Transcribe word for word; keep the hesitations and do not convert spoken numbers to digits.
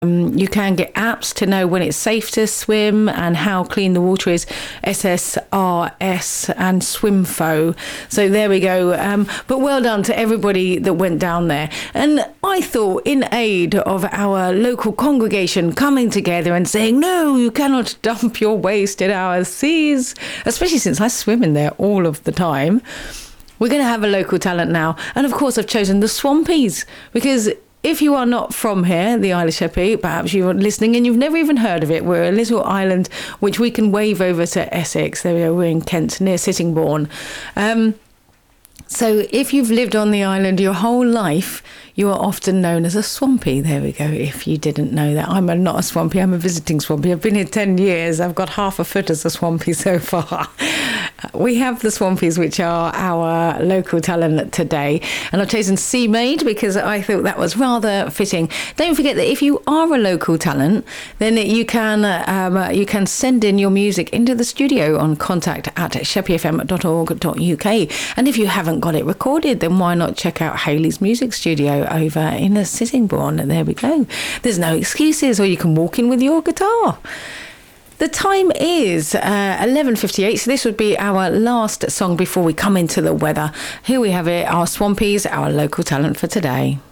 Um, you can get apps to know when it's safe to swim and how clean the water is, S S R S and Swimfo. So there we go. Um, but well done to everybody that went down there. And I thought, in aid of our local congregation coming together and saying, no, you cannot dump your waste in our seas, especially since I swim in there all of the time, we're going to have a local talent now. And of course, I've chosen the Swampies, because if you are not from here, the Isle of Sheppey, perhaps you're listening and you've never even heard of it. We're a little island which we can wave over to Essex. There we go, we're in Kent, near Sittingbourne. Um, so if you've lived on the island your whole life, you are often known as a Swampy. There we go, if you didn't know that. I'm a, not a Swampy, I'm a visiting Swampy. I've been here ten years. I've got half a foot as a Swampy so far. We have the Swampies, which are our local talent today. And I've chosen Sea Maid because I thought that was rather fitting. Don't forget that if you are a local talent, then you can um, you can send in your music into the studio on contact at sheppey f m dot org dot u k. And if you haven't got it recorded, then why not check out Hayley's Music Studio over in a Sittingbourne? And there we go. There's no excuses, or you can walk in with your guitar. The time is uh, eleven fifty-eight, so this would be our last song before we come into the weather. Here we have it, our Swampies, our local talent for today.